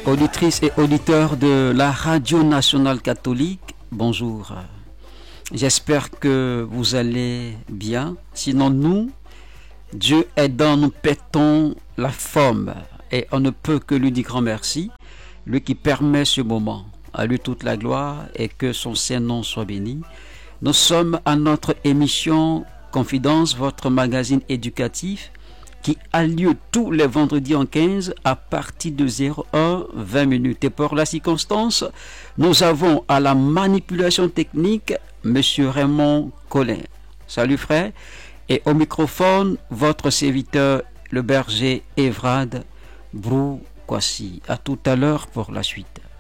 Auditrices et auditeurs de la Radio Nationale Catholique, bonjour. J'espère que vous allez bien. Sinon nous, Dieu aidant, nous pétons la forme et on ne peut que lui dire grand merci, lui qui permet ce moment. À lui toute la gloire et que son Saint-Nom soit béni. Nous sommes à notre émission Confidence, votre magazine éducatif qui a lieu tous les vendredis en 15 à partir de 01:20. Et pour la circonstance, nous avons à la manipulation technique Monsieur Raymond Collin. Salut frère. Et au microphone, votre serviteur, le berger Evrad Broukwasi. À tout à l'heure pour la suite.